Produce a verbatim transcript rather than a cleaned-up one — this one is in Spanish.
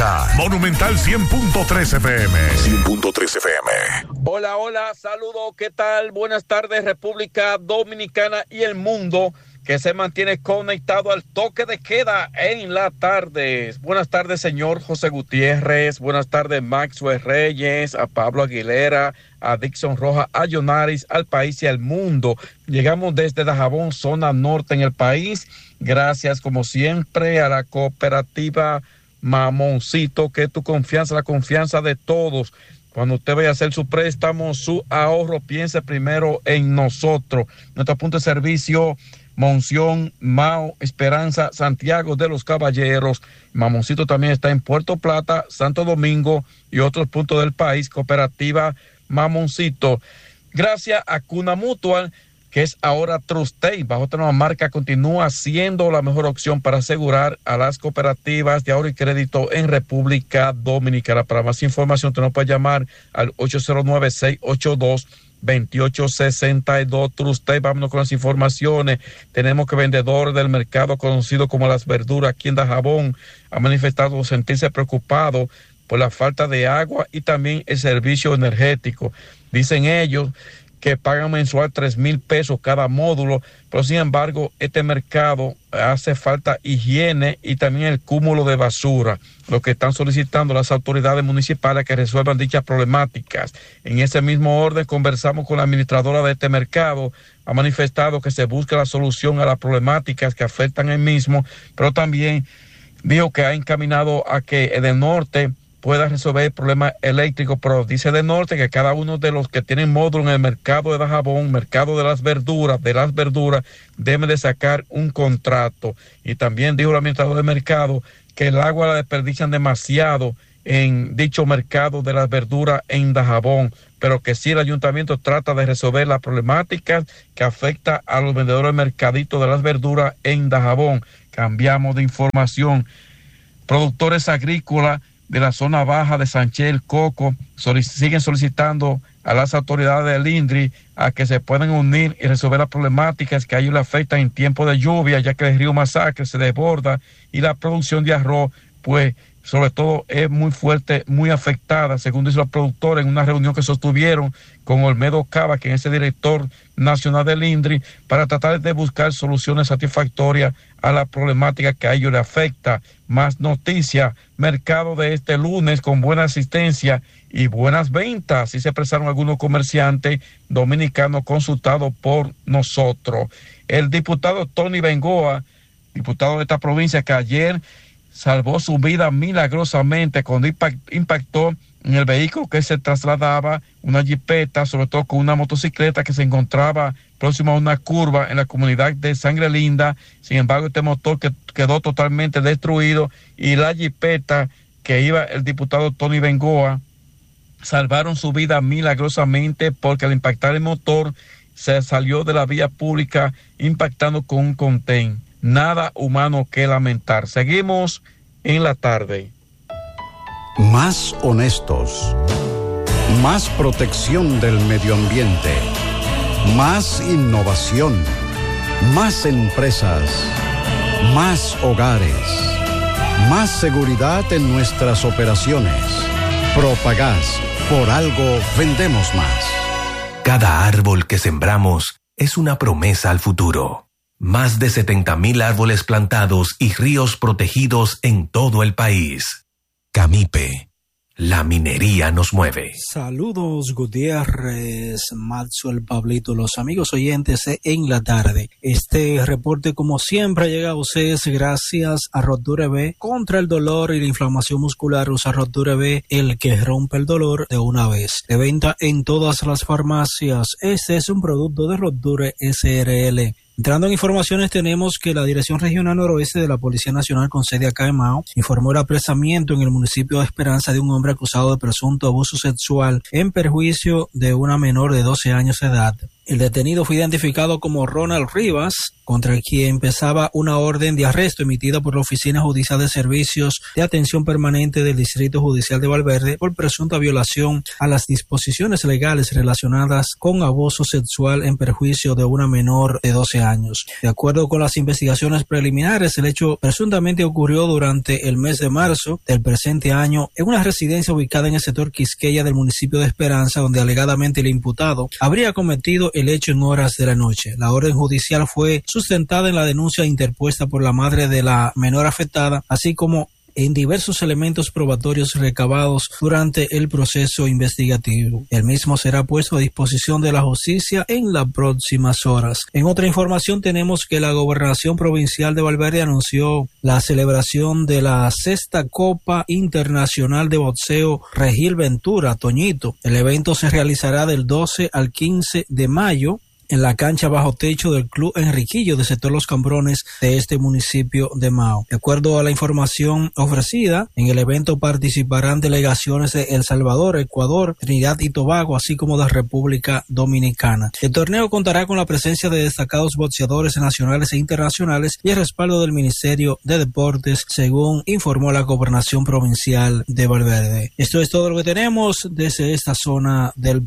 escucha Monumental cien punto tres F M. cien punto tres F M. Hola, hola, saludos, ¿qué tal? Buenas tardes, República Dominicana y el mundo que se mantiene conectado al toque de queda en la tarde. Buenas tardes, señor José Gutiérrez. Buenas tardes, Maxwell Reyes, a Pablo Aguilera, a Dixon Rojas, a Yonaris, al país y al mundo. Llegamos desde Dajabón, zona norte en el país. Gracias, como siempre, a la cooperativa Mamoncito, que tu confianza, la confianza de todos. Cuando usted vaya a hacer su préstamo, su ahorro, piense primero en nosotros. Nuestro punto de servicio, Monción, Mao, Esperanza, Santiago de los Caballeros. Mamoncito también está en Puerto Plata, Santo Domingo y otros puntos del país. Cooperativa Mamoncito. Gracias a Cuna Mutual, que es ahora Trustey, bajo otra nueva marca, continúa siendo la mejor opción para asegurar a las cooperativas de ahorro y crédito en República Dominicana. Para más información, usted nos puede llamar al ocho cero nueve, seis ocho dos, dos ocho seis dos. Trustey, vámonos con las informaciones. Tenemos que vendedores del mercado conocido como Las Verduras aquí en Dajabón ha manifestado sentirse preocupado por la falta de agua y también el servicio energético. Dicen ellos que pagan mensual tres mil pesos cada módulo, pero sin embargo este mercado hace falta higiene y también el cúmulo de basura, lo que están solicitando las autoridades municipales que resuelvan dichas problemáticas. En ese mismo orden conversamos con la administradora de este mercado, ha manifestado que se busca la solución a las problemáticas que afectan el mismo, pero también dijo que ha encaminado a que en el norte pueda resolver el problema eléctrico, pero dice de norte que cada uno de los que tienen módulo en el mercado de Dajabón, mercado de las verduras, de las verduras, debe de sacar un contrato. Y también dijo el administrador del mercado que el agua la desperdician demasiado en dicho mercado de las verduras en Dajabón, pero que sí el ayuntamiento trata de resolver las problemáticas que afecta a los vendedores del mercadito de las verduras en Dajabón. Cambiamos de información. Productores agrícolas de la zona baja de Sánchez, Coco, solic- siguen solicitando a las autoridades del INDRI a que se puedan unir y resolver las problemáticas que a ellos le afectan en tiempo de lluvia, ya que el río Masacre se desborda y la producción de arroz, pues, sobre todo es muy fuerte, muy afectada, según dicen los productores en una reunión que sostuvieron con Olmedo Cava, quien es el director nacional del INDRI, para tratar de buscar soluciones satisfactorias a la problemática que a ellos le afecta. Más noticias, mercado de este lunes con buena asistencia y buenas ventas. Así se expresaron algunos comerciantes dominicanos consultados por nosotros. El diputado Tony Bengoa, diputado de esta provincia, que ayer salvó su vida milagrosamente cuando impactó en el vehículo que se trasladaba, una jipeta, sobre todo con una motocicleta que se encontraba próximo a una curva en la comunidad de Sangre Linda. Sin embargo, este motor que quedó totalmente destruido y la jipeta que iba el diputado Tony Bengoa salvaron su vida milagrosamente, porque al impactar el motor se salió de la vía pública impactando con un contén. Nada humano que lamentar. Seguimos en la tarde. Más honestos, más protección del medio ambiente, más innovación, más empresas, más hogares, más seguridad en nuestras operaciones. Propagás, por algo vendemos más. Cada árbol que sembramos es una promesa al futuro. Más de setenta mil árboles plantados y ríos protegidos en todo el país. Camipe, la minería nos mueve. Saludos, Gutiérrez, Maxwell, Pablito, los amigos oyentes en la tarde. Este reporte, como siempre, llega a ustedes gracias a Roture B. Contra el dolor y la inflamación muscular, usa Roture B, el que rompe el dolor de una vez. De venta en todas las farmacias. Este es un producto de Roture S R L. Entrando en informaciones, tenemos que la Dirección Regional Noroeste de la Policía Nacional con sede acá en Mao informó el apresamiento en el municipio de Esperanza de un hombre acusado de presunto abuso sexual en perjuicio de una menor de doce años de edad. El detenido fue identificado como Ronald Rivas, contra quien pesaba una orden de arresto emitida por la Oficina Judicial de Servicios de Atención Permanente del Distrito Judicial de Valverde por presunta violación a las disposiciones legales relacionadas con abuso sexual en perjuicio de una menor de doce años. De acuerdo con las investigaciones preliminares, el hecho presuntamente ocurrió durante el mes de marzo del presente año en una residencia ubicada en el sector Quisqueya del municipio de Esperanza, donde alegadamente el imputado habría cometido el hecho en horas de la noche. La orden judicial fue sustentada en la denuncia interpuesta por la madre de la menor afectada, así como en diversos elementos probatorios recabados durante el proceso investigativo. El mismo será puesto a disposición de la justicia en las próximas horas. En otra información tenemos que la Gobernación Provincial de Valverde anunció la celebración de la sexta Copa Internacional de Boxeo Regil Ventura, Toñito. El evento se realizará del doce al quince de mayo en la cancha bajo techo del Club Enriquillo de sector Los Cambrones de este municipio de Mao. De acuerdo a la información ofrecida, en el evento participarán delegaciones de El Salvador, Ecuador, Trinidad y Tobago, así como de República Dominicana. El torneo contará con la presencia de destacados boxeadores nacionales e internacionales y el respaldo del Ministerio de Deportes, según informó la Gobernación Provincial de Valverde. Esto es todo lo que tenemos desde esta zona del